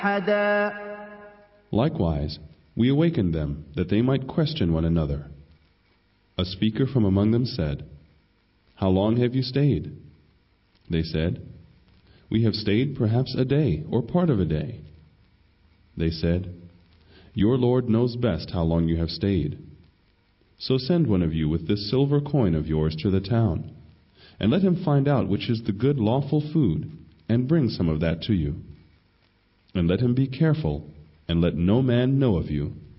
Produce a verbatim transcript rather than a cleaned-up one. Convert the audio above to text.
أحدا. Likewise, we awakened them that they might question one another. A speaker from among them said, "How long have you stayed?" They said, "We have stayed perhaps a day or part of a day." They said, "Your Lord knows best how long you have stayed. So send one of you with this silver coin of yours to the town, and let him find out which is the good lawful food, and bring some of that to you. And let him be careful, and let no man know of you